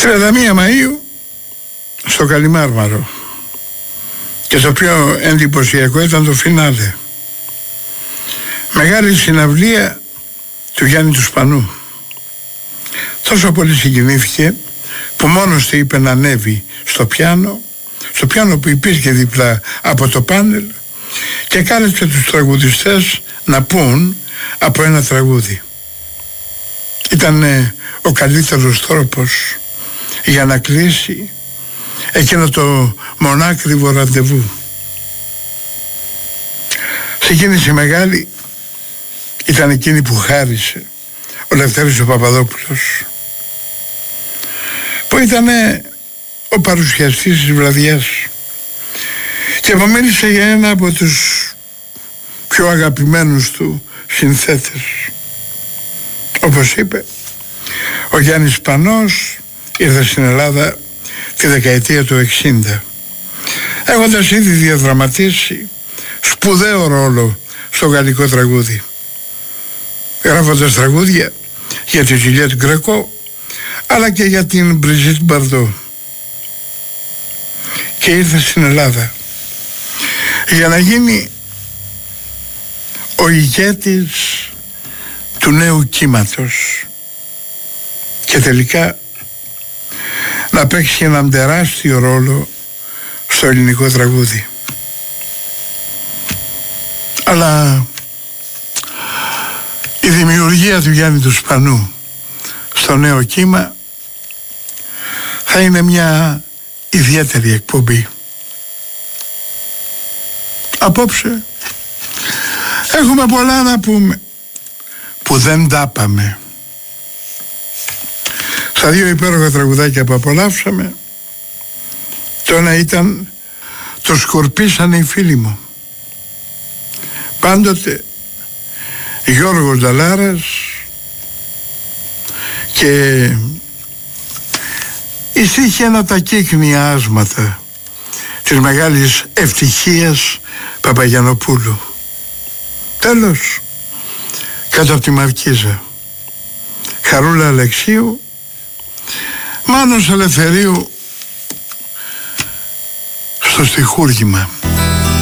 31 Μαΐου στο Καλιμάρμαρο, και το πιο εντυπωσιακό ήταν το φινάλε. Μεγάλη συναυλία του Γιάννη του Σπανού. Τόσο πολύ συγκινήθηκε που μόνος του είπε να ανέβει στο πιάνο που υπήρχε δίπλα από το πάνελ, και κάλεσε τους τραγουδιστές να πούν από ένα τραγούδι. Ήταν ο καλύτερος τρόπος για να κλείσει εκείνο το μονάκριβο ραντεβού. Συγκίνηση μεγάλη ήταν εκείνη που χάρισε ο Λευτέρης ο Παπαδόπουλος, που ήταν ο παρουσιαστής της βραδιάς και που μίλησε για ένα από τους πιο αγαπημένους του συνθέτες. Όπως είπε, ο Γιάννης Σπανός ήρθε στην Ελλάδα τη δεκαετία του 60, έχοντας ήδη διαδραματίσει σπουδαίο ρόλο στο γαλλικό τραγούδι, γράφοντας τραγούδια για τη Ζιλιέτ Γκρεκό αλλά και για την Μπριζίτ Μπαρδό, και ήρθε στην Ελλάδα για να γίνει ο ηγέτης του νέου κύματος και τελικά να παίξει έναν τεράστιο ρόλο στο ελληνικό τραγούδι. Αλλά η δημιουργία του Γιάννη του Σπανού στο νέο κύμα θα είναι μια ιδιαίτερη εκπομπή. Απόψε έχουμε πολλά να πούμε που δεν τα πάμε. Στα δύο υπέροχα τραγουδάκια που απολαύσαμε, το ένα ήταν «Το σκορπίσανε οι φίλοι μου». Πάντοτε Γιώργος Νταλάρας, και η στίχη ένα τα κύκνια άσματα της μεγάλης Ευτυχίας Παπαγιαννοπούλου. Τέλος, κάτω από τη Μαρκίζα, Χαρούλα Αλεξίου, Μάνος Ελευθερίου στο στιχούργημα.